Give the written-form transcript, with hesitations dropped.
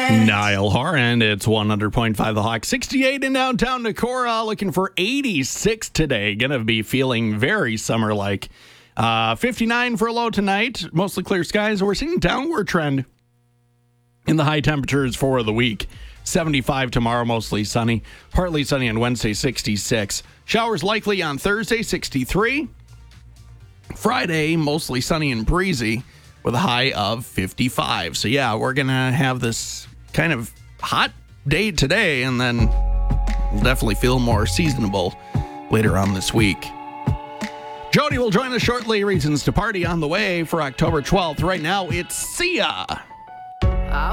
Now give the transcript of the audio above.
Niall Horan, it's 100.5 The Hawk, 68 in downtown Decorah, looking for 86 today. Gonna be feeling very summer-like. 59 for a low tonight, mostly clear skies. We're seeing a downward trend in the high temperatures for the week. 75 tomorrow, mostly sunny. Partly sunny on Wednesday, 66. Showers likely on Thursday, 63. Friday, mostly sunny and breezy with a high of 55. So yeah, we're going to have this kind of hot day today, and then we'll definitely feel more seasonable later on this week. Jody will join us shortly. Reasons to Party on the way for October 12th. Right now, it's Sia.